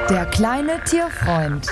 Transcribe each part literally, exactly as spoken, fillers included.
Der kleine Tierfreund.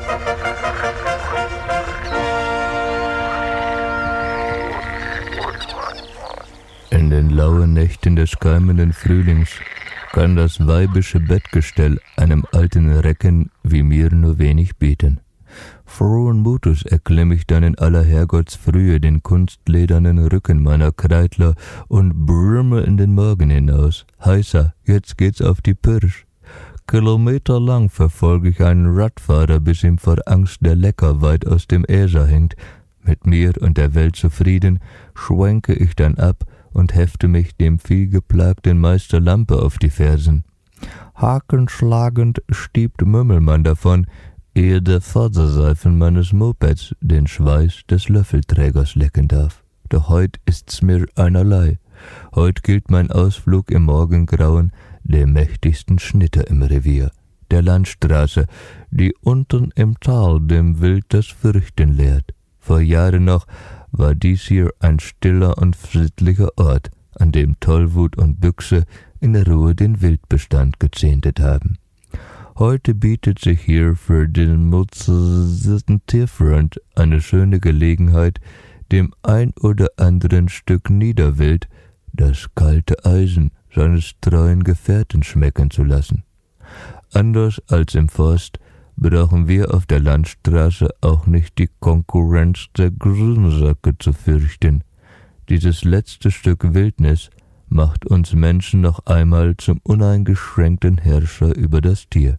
In den lauen Nächten des keimenden Frühlings kann das weibische Bettgestell einem alten Recken wie mir nur wenig bieten. Frohen Mutes erklemm ich dann in aller Herrgottsfrühe den kunstledernen Rücken meiner Kreidler und brümme in den Morgen hinaus. Heißer, jetzt geht's auf die Pirsch. Kilometerlang verfolge ich einen Radfahrer, bis ihm vor Angst der Lecker weit aus dem Äser hängt. Mit mir und der Welt zufrieden, schwenke ich dann ab und hefte mich dem vielgeplagten Meister Lampe auf die Fersen. Hakenschlagend stiebt Mümmelmann davon, ehe der Vorderseifen meines Mopeds den Schweiß des Löffelträgers lecken darf. Doch heut ist's mir einerlei. Heut gilt mein Ausflug im Morgengrauen dem mächtigsten Schnitter im Revier, der Landstraße, die unten im Tal dem Wild das Fürchten lehrt. Vor Jahren noch war dies hier ein stiller und friedlicher Ort, an dem Tollwut und Büchse in Ruhe den Wildbestand gezehntet haben. Heute bietet sich hier für den motorisierten Tierfreund eine schöne Gelegenheit, dem ein oder anderen Stück Niederwild das kalte Eisen seines treuen Gefährten schmecken zu lassen. Anders als im Forst brauchen wir auf der Landstraße auch nicht die Konkurrenz der Grünsäcke zu fürchten. Dieses letzte Stück Wildnis macht uns Menschen noch einmal zum uneingeschränkten Herrscher über das Tier.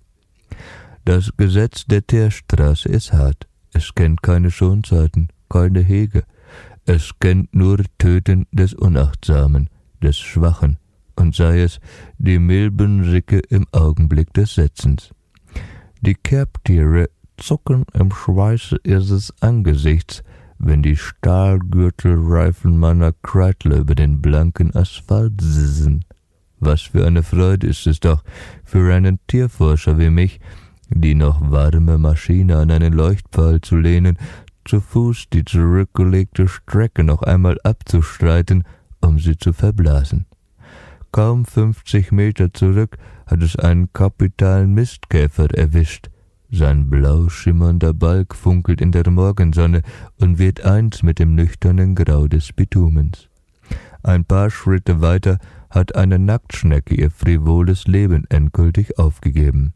Das Gesetz der Teerstraße ist hart. Es kennt keine Schonzeiten, keine Hege. Es kennt nur Töten des Unachtsamen, des Schwachen, und sei es die Milbensicke im Augenblick des Setzens. Die Kerbtiere zucken im Schweiße ihres Angesichts, wenn die Stahlgürtelreifen meiner Kreidler über den blanken Asphalt sissen. Was für eine Freude ist es doch für einen Tierforscher wie mich, die noch warme Maschine an einen Leuchtpfahl zu lehnen, zu Fuß die zurückgelegte Strecke noch einmal abzustreiten, um sie zu verblasen. Kaum fünfzig Meter zurück hat es einen kapitalen Mistkäfer erwischt. Sein blau schimmernder Balg funkelt in der Morgensonne und wird eins mit dem nüchternen Grau des Bitumens. Ein paar Schritte weiter hat eine Nacktschnecke ihr frivoles Leben endgültig aufgegeben.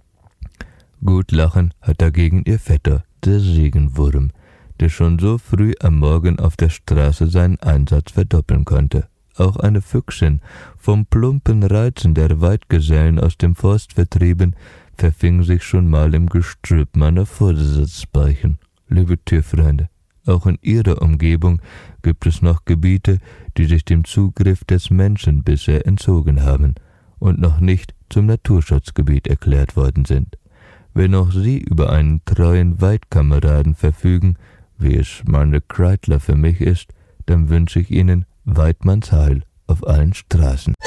Gut lachen hat dagegen ihr Vetter, der Segenwurm, der schon so früh am Morgen auf der Straße seinen Einsatz verdoppeln konnte. Auch eine Füchsin, vom plumpen Reizen der Weidgesellen aus dem Forst vertrieben, verfing sich schon mal im Gestrüpp meiner Vordersitzbeichen. Liebe Tierfreunde, auch in ihrer Umgebung gibt es noch Gebiete, die sich dem Zugriff des Menschen bisher entzogen haben und noch nicht zum Naturschutzgebiet erklärt worden sind. Wenn auch Sie über einen treuen Weidkameraden verfügen, wie es meine Kreidler für mich ist, dann wünsche ich Ihnen Weidmanns Heil auf allen Straßen.